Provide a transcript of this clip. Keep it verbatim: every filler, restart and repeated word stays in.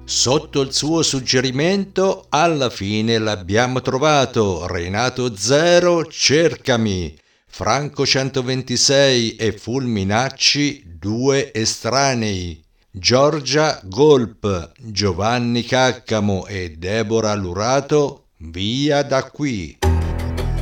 Sotto il suo suggerimento, alla fine l'abbiamo trovato. Renato Zero, cercami. Franco centoventisei e Fulminacci, due estranei. Giorgia Golp, Giovanni Caccamo e Deborah Lurato, via da qui.